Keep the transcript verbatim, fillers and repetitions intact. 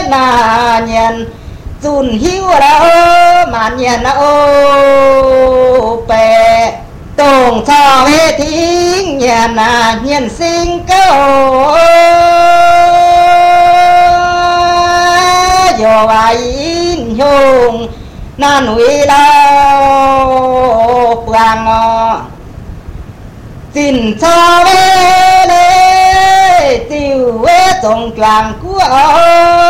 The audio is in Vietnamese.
na nhận dùn hiu đâu mà nhận ô bè tổng cho hết thính nhận là nhận sinh câu yo ai nhung na nuôi lao quang xin cho về tiêu về tổng tràng của